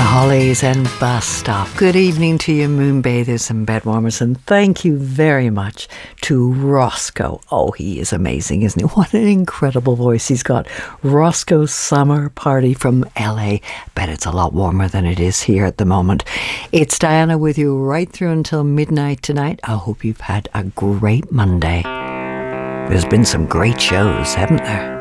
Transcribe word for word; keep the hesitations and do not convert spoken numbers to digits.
Hollies and Bus Stop. Good evening to you, moonbathers and bedwarmers, and thank you very much to Roscoe. Oh, he is amazing, isn't he? What an incredible voice he's got. Roscoe's Summer Party from L A. Bet it's a lot warmer than it is here at the moment. It's Diana with you right through until midnight tonight. I hope you've had a great Monday. There's been some great shows, haven't there?